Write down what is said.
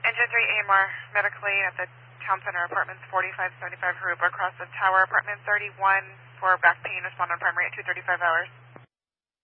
Engine 3 AMR, medically at the Town Center Apartments, 4575 Haruba, across the Tower, Apartment 31 for back pain, respond on primary at 2:35 hours.